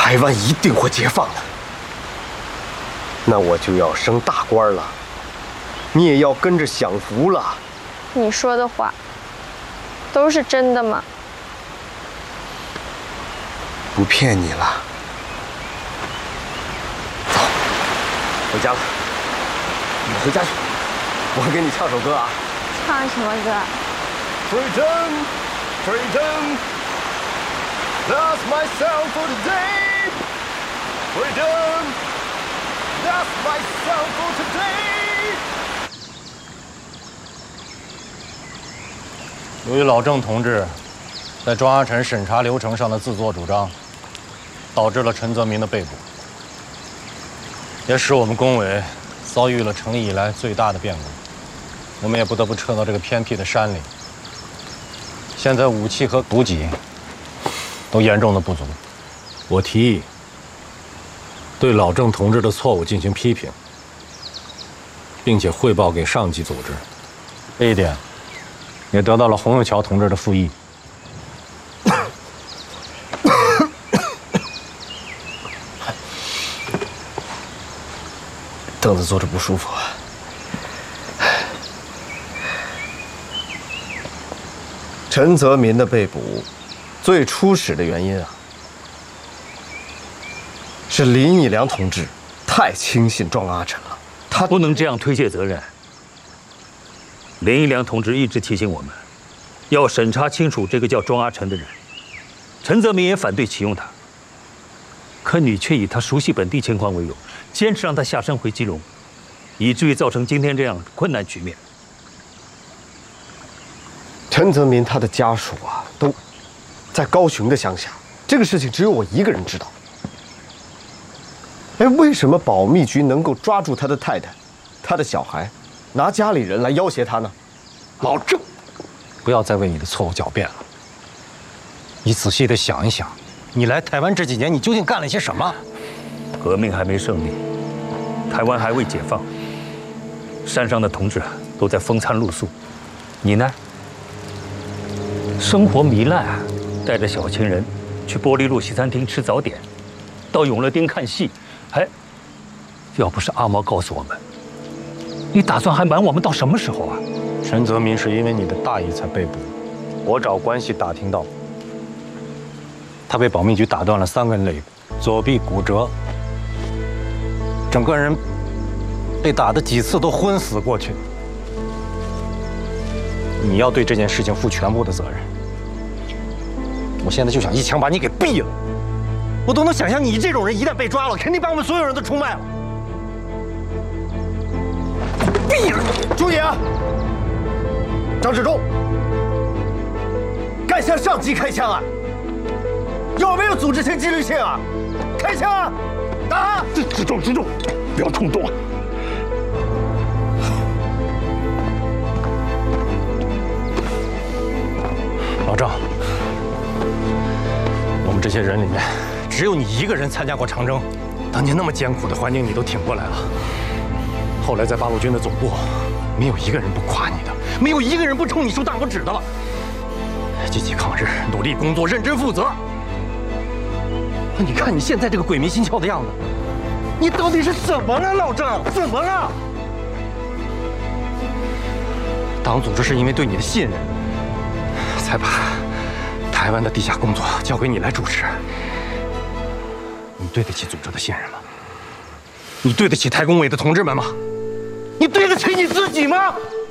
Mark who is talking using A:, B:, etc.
A: 台湾一定会解放的。那我就要升大官了，你也要跟着享福了。
B: 你说的话都是真的吗？
A: 不骗你了。走，回家了。你回家去，我会给你唱首歌啊。
B: 唱什么歌
A: ？Freedom, freedom, lost myself for the day. Freedom, lost myself for today.
C: 由于老郑同志在庄阿臣审查流程上的自作主张，导致了陈泽民的被捕，也使我们工委遭遇了成立以来最大的变故。我们也不得不撤到这个偏僻的山里。现在武器和补给都严重的不足。我提议对老郑同志的错误进行批评，并且汇报给上级组织。这一点也得到了洪有桥同志的复议。
A: 凳子坐着不舒服啊。陈泽民的被捕，最初始的原因啊，是林义良同志太轻信庄阿臣了。他
D: 不能这样推卸责任。林义良同志一直提醒我们，要审查清楚这个叫庄阿臣的人。陈泽民也反对启用他，可你却以他熟悉本地情况为由，坚持让他下山回基隆，以至于造成今天这样困难局面。
A: 陈泽民他的家属啊，都在高雄的乡下，这个事情只有我一个人知道。哎，为什么保密局能够抓住他的太太、他的小孩，拿家里人来要挟他呢？
C: 老郑，不要再为你的错误狡辩了。你仔细的想一想，你来台湾这几年，你究竟干了些什么？
D: 革命还没胜利，台湾还未解放，山上的同志都在风餐露宿，你呢？生活糜烂，带着小情人去玻璃路西餐厅吃早点，到永乐町看戏，要不是阿毛告诉我们，你打算还瞒我们到什么时候啊？
C: 陈泽民是因为你的大意才被捕，我找关系打听到，他被保密局打断了3根肋骨，左臂骨折，整个人被打的几次都昏死过去。你要对这件事情负全部的责任。我现在就想一枪把你给毙了。我都能想象你这种人一旦被抓了，肯定把我们所有人都出卖了。毙了你！
A: 注意啊！张志忠，敢向上级开枪啊？有没有组织性、纪律性啊？开枪啊！打！
D: 志忠，不要冲动啊！
C: 老郑，我们这些人里面，只有你一个人参加过长征。当年那么艰苦的环境，你都挺过来了。后来在八路军的总部，没有一个人不夸你的，没有一个人不冲你竖大拇指的了。积极抗日，努力工作，认真负责。那你看你现在这个鬼迷心窍的样子，你到底是怎么了，老郑？怎么了？党组织是因为对你的信任，才把台湾的地下工作交给你来主持。你对得起组织的信任吗？你对得起台工委的同志们吗？你对得起你自己吗？